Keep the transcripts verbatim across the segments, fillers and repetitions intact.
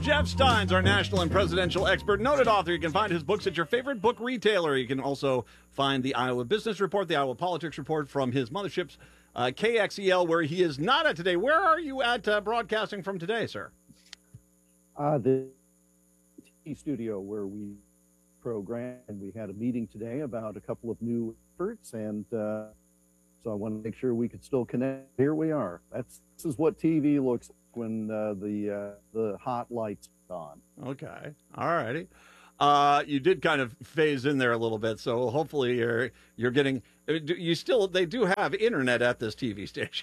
Jeff Steins, our national and presidential expert, noted author. You can find his books at your favorite book retailer. You can also find the Iowa Business Report, the Iowa Politics Report from his motherships, uh, K X E L, where he is not at today. Where are you at uh, broadcasting from today, sir? Uh, the T V studio where we program, and we had a meeting today about a couple of new efforts, and uh, so I want to make sure we could still connect. Here we are. That's this is what T V looks like when uh, the uh, the hot lights on. Okay, all righty. Uh, you did kind of phase in there a little bit, so hopefully you're you're getting. You still they do have internet at this T V station.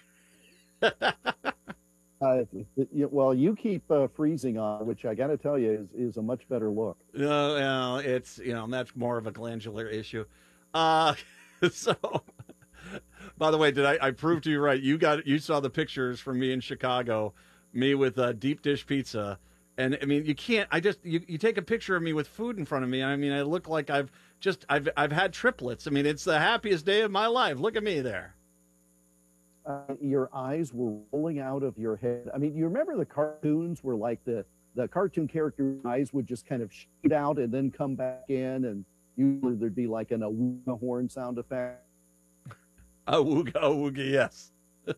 Uh, well, you keep uh, freezing on, which I got to tell you is, is a much better look. No, uh, it's you know that's more of a glandular issue. Uh, so, by the way, did I, I prove to you right? You got you saw the pictures from me in Chicago, me with uh, deep dish pizza, and I mean you can't. I just you, you take a picture of me with food in front of me. I mean I look like I've just I've I've had triplets. I mean it's the happiest day of my life. Look at me there. Uh, your eyes were rolling out of your head. I mean, you remember the cartoons where like the, the cartoon character's eyes would just kind of shoot out and then come back in, and usually there'd be like an awooga horn sound effect. Awooga, awooga, yes.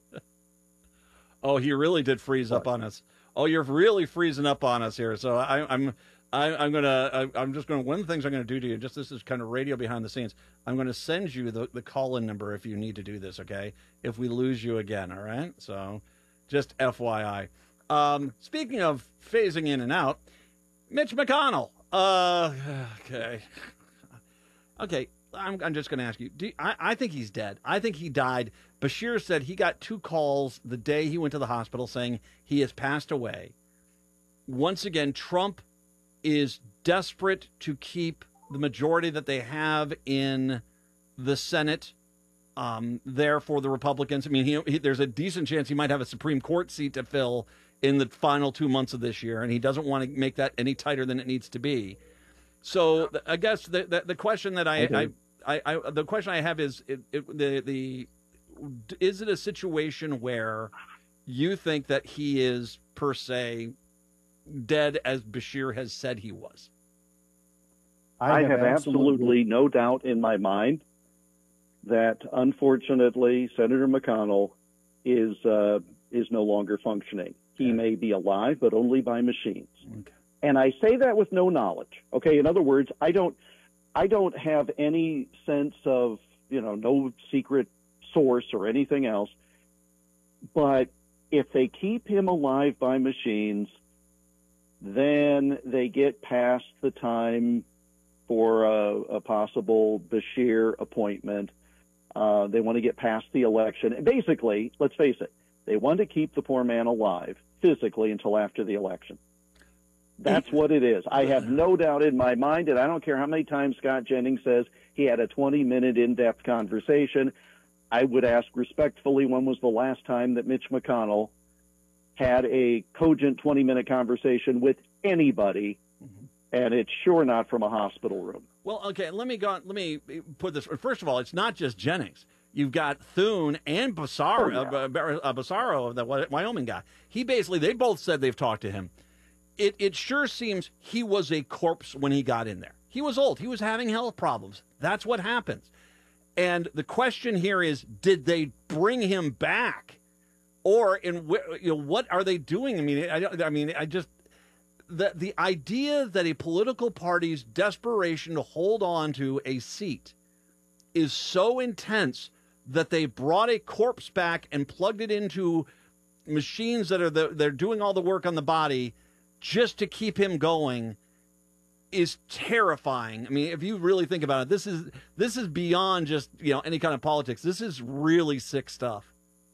Oh, he really did freeze up on us. Oh, you're really freezing up on us here. So I, I'm I, I'm gonna. I, I'm just gonna. One of the things I'm gonna do to you, just this is kind of radio behind the scenes. I'm gonna send you the the call-in number if you need to do this. Okay, if we lose you again, all right. So, just F Y I. Um, speaking of phasing in and out, Mitch McConnell. Uh, okay, okay. I'm I'm just gonna ask you. Do you, I I think he's dead. I think he died. Bashir said he got two calls the day he went to the hospital saying he has passed away. Once again, Trump is desperate to keep the majority that they have in the Senate um, there for the Republicans. I mean, he, he, there's a decent chance he might have a Supreme Court seat to fill in the final two months of this year, and he doesn't want to make that any tighter than it needs to be. So I guess the the, the question that I, okay. I, I, I the question I have is it, it, the the is it a situation where you think that he is per se dead as Bashir has said he was? I, I have, have absolutely, absolutely no doubt in my mind that, unfortunately, Senator McConnell is uh, is no longer functioning. He yeah. may be alive, but only by machines. Okay. And I say that with no knowledge. Okay, in other words, I don't I don't have any sense of, you know, no secret source or anything else. But if they keep him alive by machines, then they get past the time for a, a possible Bashir appointment. Uh, they want to get past the election. And basically, let's face it, they want to keep the poor man alive physically until after the election. That's what it is. I have no doubt in my mind, and I don't care how many times Scott Jennings says he had a twenty-minute in-depth conversation. I would ask respectfully, when was the last time that Mitch McConnell had a cogent twenty-minute conversation with anybody, mm-hmm. and it's sure not from a hospital room. Well, okay, let me go. Let me put this. First of all, it's not just Jennings. You've got Thune and Basaro, oh, yeah. uh, Basaro, the Wyoming guy. He basically, they both said they've talked to him. It it sure seems he was a corpse when he got in there. He was old. He was having health problems. That's what happens. And the question here is, did they bring him back? Or in you know what are they doing? I mean, I, I mean, I just the the idea that a political party's desperation to hold on to a seat is so intense that they brought a corpse back and plugged it into machines that are the, they're doing all the work on the body just to keep him going is terrifying. I mean, if you really think about it, this is this is beyond just you know any kind of politics. This is really sick stuff.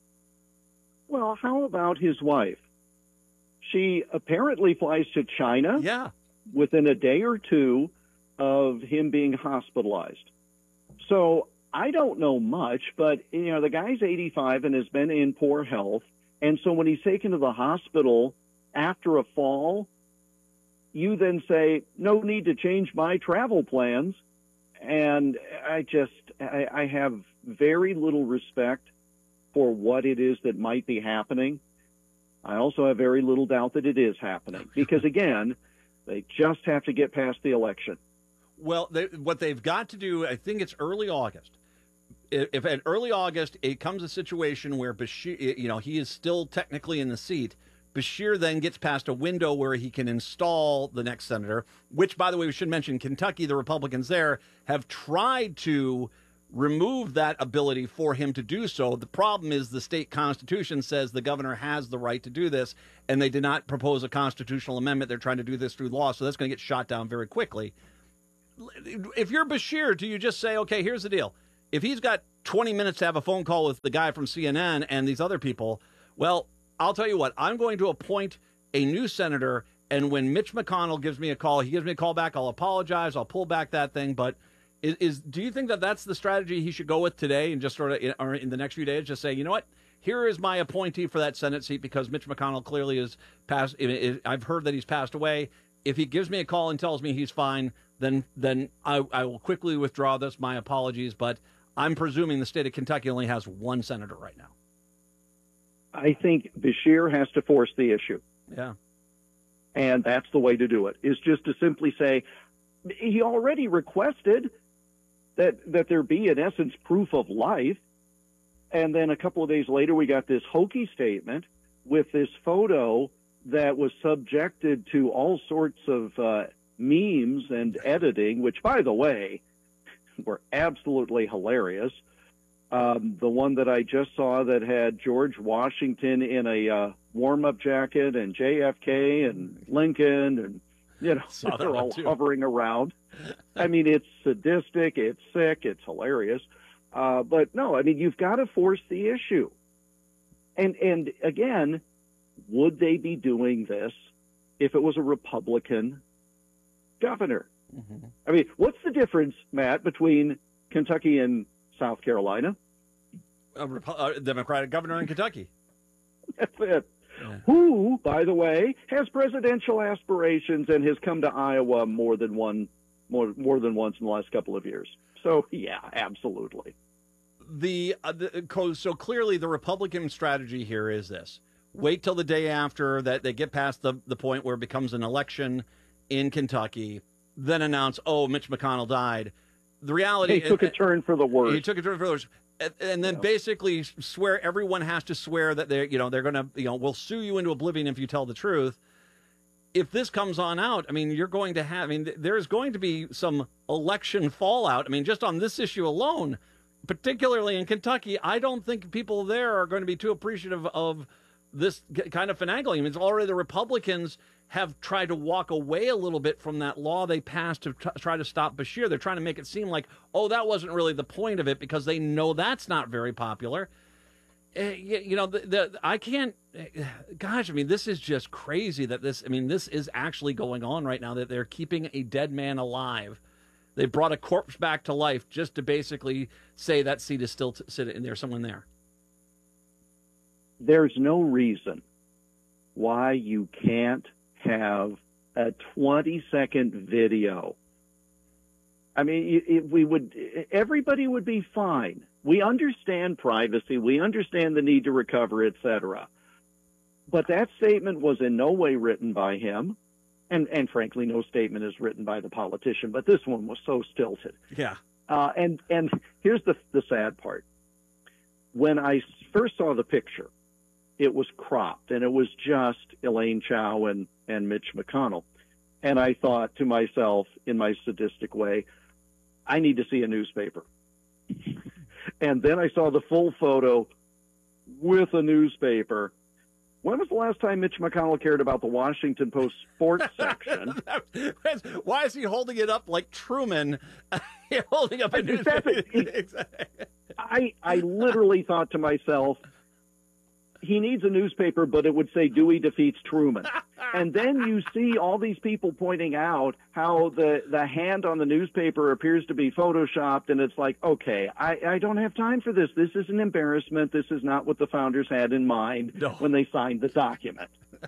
Well, how about his wife? She apparently flies to China yeah. within a day or two of him being hospitalized. So I don't know much, but, you know, the guy's eighty-five and has been in poor health. And so when he's taken to the hospital after a fall, you then say, no need to change my travel plans. And I just, I, I have very little respect for what it is that might be happening. I also have very little doubt that it is happening because, again, they just have to get past the election. Well, they, what they've got to do, I think it's early August. If, if at early August it comes a situation where Beshear, you know, he is still technically in the seat, Beshear then gets past a window where he can install the next senator, which, by the way, we should mention Kentucky, the Republicans there have tried to remove that ability for him to do so. The problem is the state constitution says the governor has the right to do this, and they did not propose a constitutional amendment. They're trying to do this through law, so that's going to get shot down very quickly. If you're Beshear, do you just say, okay, here's the deal. If he's got twenty minutes to have a phone call with the guy from C N N and these other people, well, I'll tell you what, I'm going to appoint a new senator, and when Mitch McConnell gives me a call, he gives me a call back, I'll apologize, I'll pull back that thing, but is, is do you think that that's the strategy he should go with today and just sort of, or in the next few days, just say, you know what, here is my appointee for that Senate seat because Mitch McConnell clearly is passed, I've heard that he's passed away. If he gives me a call and tells me he's fine, then then I, I will quickly withdraw this, my apologies, but I'm presuming the state of Kentucky only has one senator right now. I think Beshear has to force the issue. Yeah. And that's the way to do it, is just to simply say, he already requested that, that there be, in essence, proof of life. And then a couple of days later, we got this hokey statement with this photo that was subjected to all sorts of uh, memes and editing, which, by the way, were absolutely hilarious. Um, the one that I just saw that had George Washington in a uh, warm-up jacket and J F K and Lincoln and, you know, they're all too. hovering around. I mean, it's sadistic, it's sick, it's hilarious. Uh, but no, I mean, you've got to force the issue. And, and again, would they be doing this if it was a Republican governor? Mm-hmm. I mean, what's the difference, Matt, between Kentucky and South Carolina? A, Repo- a Democratic governor in Kentucky. That's it. Yeah. Who, by the way, has presidential aspirations and has come to Iowa more than one, more more than once in the last couple of years. So, yeah, absolutely. The, uh, the so clearly the Republican strategy here is this: wait till the day after that they get past the the point where it becomes an election in Kentucky, then announce, oh, Mitch McConnell died. The reality, he took a turn for the worse. He took a turn for the worse, and, and then yeah. basically swear everyone has to swear that they're, you know, they're going to, you know, we'll sue you into oblivion if you tell the truth. If this comes on out, I mean, you're going to have, I mean, there's going to be some election fallout. I mean, just on this issue alone, particularly in Kentucky, I don't think people there are going to be too appreciative of this kind of finagling. I mean, it's already the Republicans have tried to walk away a little bit from that law they passed to t- try to stop Beshear. They're trying to make it seem like, oh, that wasn't really the point of it because they know that's not very popular. Uh, you, you know, the, the, I can't, uh, gosh, I mean, this is just crazy that this, I mean, this is actually going on right now, that they're keeping a dead man alive. They brought a corpse back to life just to basically say that seat is still t- sitting there, someone there. There's no reason why you can't have a twenty second video. I mean, it, we would, everybody would be fine. We understand privacy. We understand the need to recover, et cetera. But that statement was in no way written by him. And, and frankly, no statement is written by the politician, but this one was so stilted. Yeah. Uh, and, and here's the, the sad part. When I first saw the picture, it was cropped, and it was just Elaine Chao and, and Mitch McConnell. And I thought to myself, in my sadistic way, I need to see a newspaper. And then I saw the full photo with a newspaper. When was the last time Mitch McConnell cared about the Washington Post sports section? Why is he holding it up like Truman? Holding up a newspaper. I, I literally thought to myself, he needs a newspaper, but it would say Dewey defeats Truman. And then you see all these people pointing out how the, the hand on the newspaper appears to be photoshopped, and it's like, okay, I, I don't have time for this. This is an embarrassment. This is not what the founders had in mind no. when they signed the document.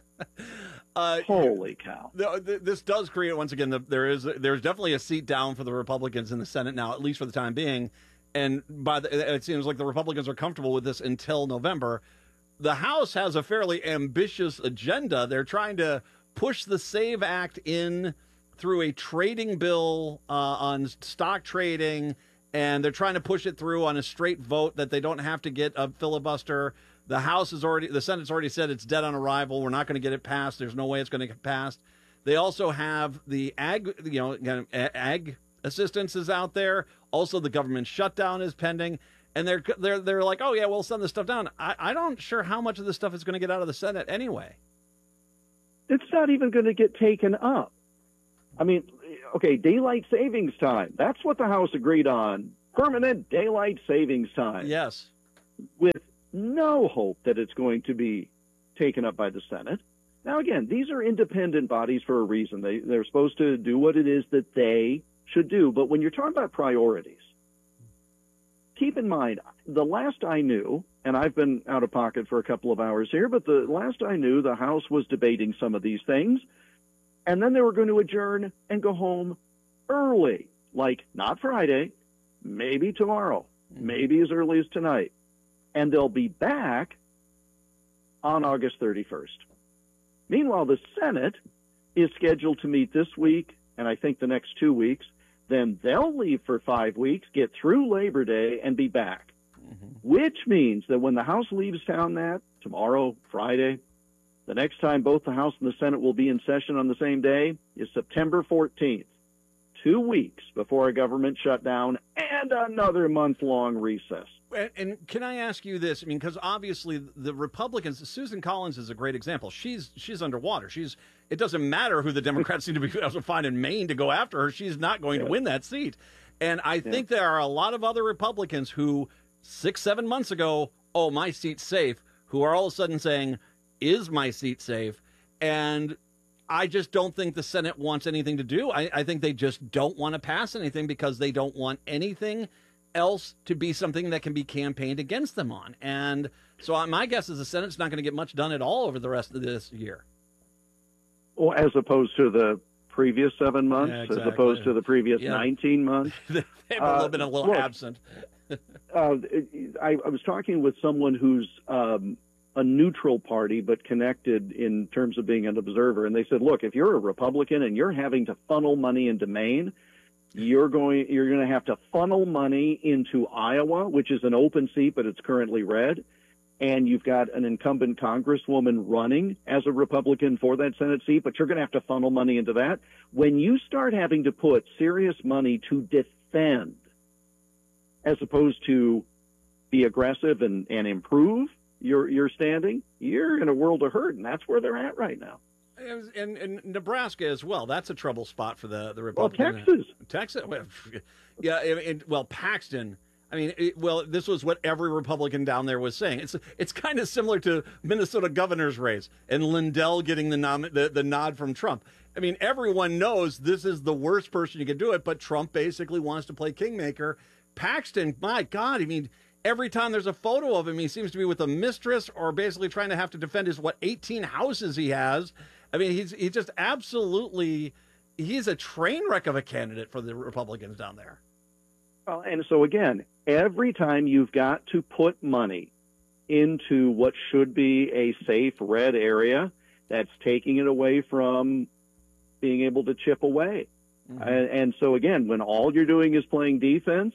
Uh, Holy cow! This does create, once again, the, there is there's definitely a seat down for the Republicans in the Senate now, at least for the time being. And by the, it seems like the Republicans are comfortable with this until November. the House has a fairly ambitious agenda. They're trying to push the SAVE Act in through a trading bill uh, on stock trading, and they're trying to push it through on a straight vote that they don't have to get a filibuster. The House is already, the Senate's already said it's dead on arrival. We're not going to get it passed. There's no way it's going to get passed. They also have the ag, you know, ag assistance is out there. Also, the government shutdown is pending, and they're they're they're like, oh yeah, we'll send this stuff down. I, I don't sure how much of this stuff is going to get out of the Senate anyway. It's not even going to get taken up. I mean, okay, daylight savings time. That's what the House agreed on. Permanent daylight savings time. Yes. With no hope that it's going to be taken up by the Senate. Now, again, these are independent bodies for a reason. They, they're supposed to do what it is that they should do. But when you're talking about priorities, keep in mind, the last I knew, and I've been out of pocket for a couple of hours here, but the last I knew, the House was debating some of these things. And then they were going to adjourn and go home early, like not Friday, maybe tomorrow, maybe as early as tonight. And they'll be back on August thirty-first. Meanwhile, the Senate is scheduled to meet this week and I think the next two weeks. Then they'll leave for five weeks, get through Labor Day, and be back, mm-hmm. which means that when the House leaves town that tomorrow, Friday, the next time both the House and the Senate will be in session on the same day is September fourteenth, two weeks before a government shutdown and another month-long recess. And, and can I ask you this? I mean, because obviously the Republicans, Susan Collins is a great example. She's she's underwater. She's it doesn't matter who the Democrats seem to be able to find in Maine to go after her. She's not going yeah. to win that seat. And I yeah. think there are a lot of other Republicans who six, seven months ago, oh, my seat's safe, who are all of a sudden saying, is my seat safe? And I just don't think the Senate wants anything to do. I, I think they just don't want to pass anything because they don't want anything else to be something that can be campaigned against them on. And so my guess is the Senate's not going to get much done at all over the rest of this year. Well, as opposed to the previous seven months, yeah, exactly. as opposed to the previous yeah. nineteen months. They've a little uh, been a little look, absent. uh, I, I was talking with someone who's um, a neutral party but connected in terms of being an observer, and they said, look, if you're a Republican and you're having to funnel money into Maine, you're going you're going to have to funnel money into Iowa, which is an open seat, but it's currently red. And you've got an incumbent congresswoman running as a Republican for that Senate seat, but you're going to have to funnel money into that. When you start having to put serious money to defend as opposed to be aggressive and, and improve your your standing, you're in a world of hurt, and that's where they're at right now. And, and Nebraska as well. That's a trouble spot for the, the Republican. Well, Texas. Texas. Well, yeah, and, well, Paxton. I mean, it, well, this was what every Republican down there was saying. It's it's kind of similar to Minnesota governor's race and Lindell getting the, nom- the the nod from Trump. I mean, everyone knows this is the worst person you can do it, but Trump basically wants to play kingmaker. Paxton, my God, I mean, every time there's a photo of him, he seems to be with a mistress or basically trying to have to defend his, what, eighteen houses he has. I mean, he's he just absolutely, he's a train wreck of a candidate for the Republicans down there. Well, and so again, every time you've got to put money into what should be a safe red area, that's taking it away from being able to chip away. Mm-hmm. And, and so again, when all you're doing is playing defense,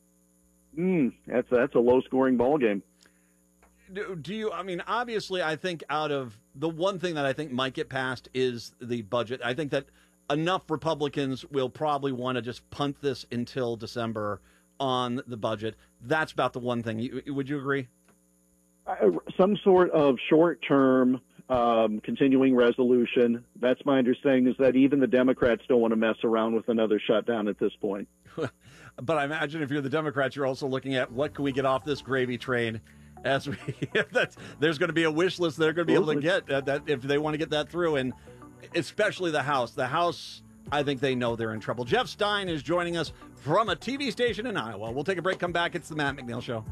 mm, that's that's a low-scoring ball game. Do, do you, I mean, obviously, I think out of the one thing that I think might get passed is the budget. I think that enough Republicans will probably want to just punt this until December on the budget. That's about the one thing. You, would you agree? Uh, some sort of short-term um, continuing resolution. That's my understanding, is that even the Democrats don't want to mess around with another shutdown at this point. But I imagine if you're the Democrats, you're also looking at what can we get off this gravy train. As we, that's, there's going to be a wish list they're going to be able to get uh, that if they want to get that through, and especially the House. The House, I think they know they're in trouble. Jeff Stein is joining us from a T V station in Iowa. We'll take a break, come back. It's the Matt McNeil Show.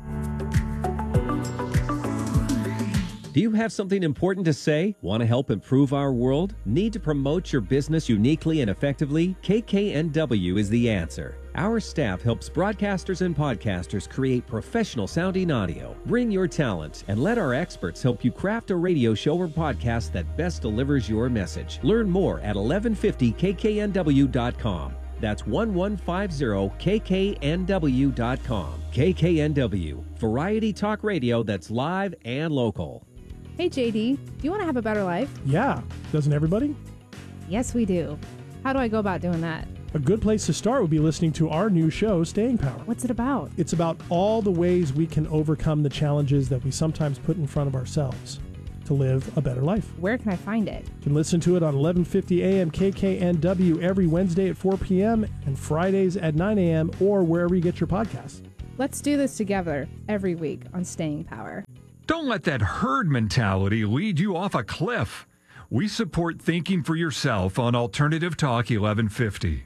Do you have something important to say? Want to help improve our world? Need to promote your business uniquely and effectively? K K N W is the answer. Our staff helps broadcasters and podcasters create professional sounding audio. Bring your talents and let our experts help you craft a radio show or podcast that best delivers your message. Learn more at eleven fifty K K N W dot com. That's eleven fifty K K N W dot com. K K N W, variety talk radio that's live and local. Hey, J D, do you want to have a better life? Yeah, doesn't everybody? Yes, we do. How do I go about doing that? A good place to start would be listening to our new show, Staying Power. What's it about? It's about all the ways we can overcome the challenges that we sometimes put in front of ourselves to live a better life. Where can I find it? You can listen to it on eleven fifty A M K K N W every Wednesday at four p.m. and Fridays at nine a.m. or wherever you get your podcasts. Let's do this together every week on Staying Power. Don't let that herd mentality lead you off a cliff. We support thinking for yourself on Alternative Talk eleven fifty.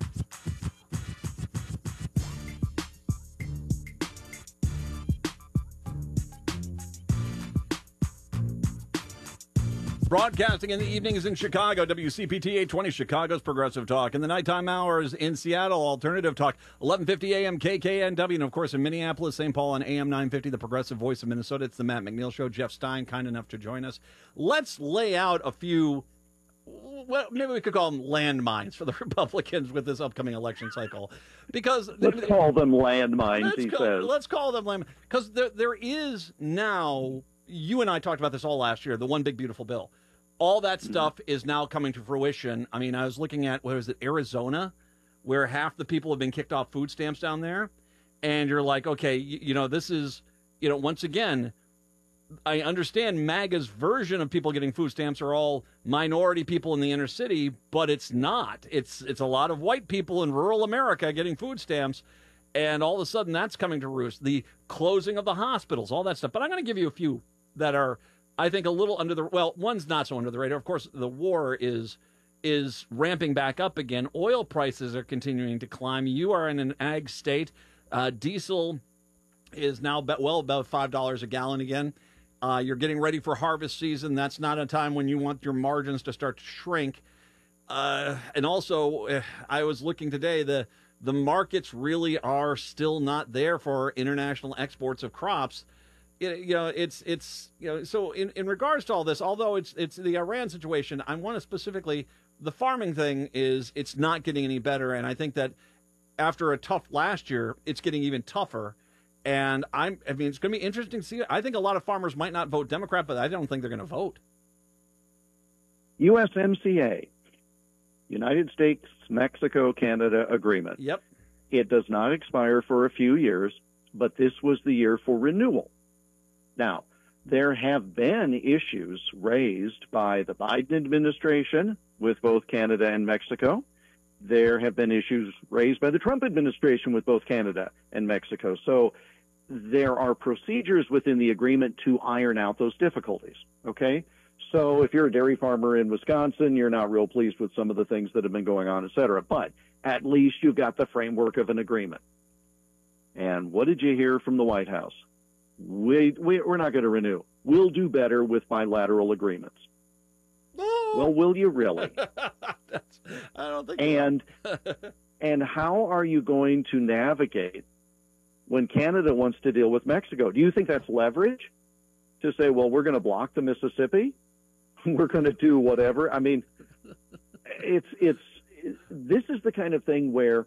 Broadcasting in the evenings in Chicago, W C P T eight twenty, Chicago's Progressive Talk. In the nighttime hours in Seattle, Alternative Talk, eleven fifty A M K K N W. And, of course, in Minneapolis, Saint Paul on A M nine fifty, the Progressive Voice of Minnesota. It's the Matt McNeil Show. Jeff Stein, kind enough to join us. Let's lay out a few, well, maybe we could call them landmines for the Republicans with this upcoming election cycle. Because let's call them landmines, he call, says. Let's call them landmines. Because there, there is now, you and I talked about this all last year, the One Big Beautiful Bill. All that stuff is now coming to fruition. I mean, I was looking at, what was it, Arizona, where half the people have been kicked off food stamps down there. And you're like, okay, you, you know, this is, you know, once again, I understand MAGA's version of people getting food stamps are all minority people in the inner city, but it's not. It's it's a lot of white people in rural America getting food stamps. And all of a sudden, that's coming to roost. The closing of the hospitals, all that stuff. But I'm going to give you a few that are, I think, a little under the, well, one's not so under the radar. Of course, the war is is ramping back up again. Oil prices are continuing to climb. You are in an ag state. Uh, diesel is now be- well above five dollars a gallon again. Uh, you're getting ready for harvest season. That's not a time when you want your margins to start to shrink. Uh, and also, uh, I was looking today, the the markets really are still not there for international exports of crops. It, you know, it's it's you know. So in, in regards to all this, although it's it's the Iran situation, I want to specifically, the farming thing is it's not getting any better, and I think that after a tough last year, it's getting even tougher. And I'm, I mean, it's going to be interesting to see. I think a lot of farmers might not vote Democrat, but I don't think they're going to vote. U S M C A, United States, Mexico, Canada Agreement. Yep. It does not expire for a few years, but this was the year for renewal. Now, there have been issues raised by the Biden administration with both Canada and Mexico. There have been issues raised by the Trump administration with both Canada and Mexico. So there are procedures within the agreement to iron out those difficulties, okay? So if you're a dairy farmer in Wisconsin, you're not real pleased with some of the things that have been going on, et cetera. But at least you've got the framework of an agreement. And what did you hear from the White House? We, we, we're not going to renew. We'll do better with bilateral agreements. No. Well, will you really? That's, I don't think and and how are you going to navigate when Canada wants to deal with Mexico? Do you think that's leverage to say, well, we're going to block the Mississippi? We're going to do whatever? I mean, it's it's this is the kind of thing where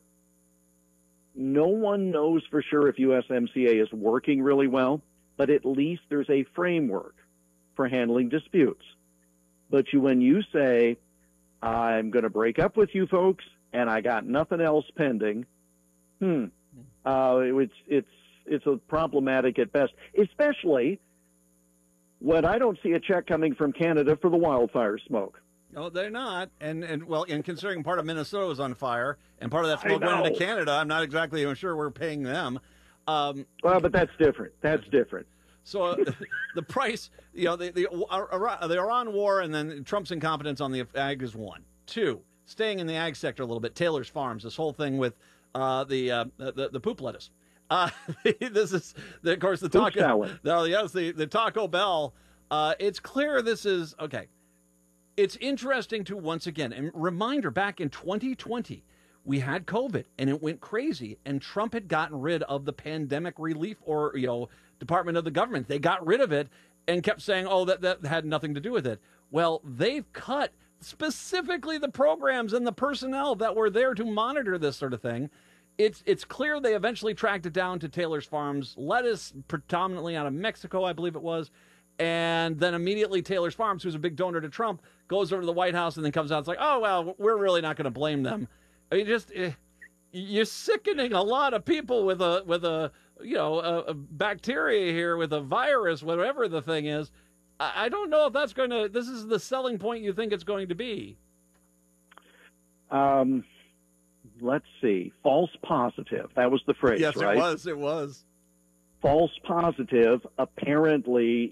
no one knows for sure if U S M C A is working really well, but at least there's a framework for handling disputes. But you, when you say, I'm going to break up with you folks and I got nothing else pending, hmm, uh, it's, it's, it's a problematic at best, especially when I don't see a check coming from Canada for the wildfire smoke. No, they're not. And, and well, and considering part of Minnesota was on fire and part of that smoke went into Canada, I'm not exactly even sure we're paying them. Um, well, but that's different. That's different. So uh, the price, you know, the, the the Iran war and then Trump's incompetence on the ag is one. Two, staying in the ag sector a little bit, Taylor's Farms, this whole thing with uh, the, uh, the the poop lettuce. Uh, this is, the, of course, the Taco, no, yes, the, the Taco Bell. Uh, it's clear this is, okay, it's interesting to once again, and reminder, back in twenty twenty, we had COVID and it went crazy, and Trump had gotten rid of the pandemic relief or, you know, Department of the government. They got rid of it and kept saying, oh, that, that had nothing to do with it. Well, they've cut specifically the programs and the personnel that were there to monitor this sort of thing. It's it's clear they eventually tracked it down to Taylor's Farms lettuce, predominantly out of Mexico, I believe it was. And then immediately Taylor's Farms, who's a big donor to Trump, goes over to the White House and then comes out and it's like, oh, well, we're really not going to blame them. I mean, just eh, you're sickening a lot of people with a with a you know a, a bacteria here, with a virus, whatever the thing is. I, I don't know if that's going to. This is the selling point you think it's going to be. Um. Let's see. False positive. That was the phrase, yes, right? Yes, it was. It was. False positive apparently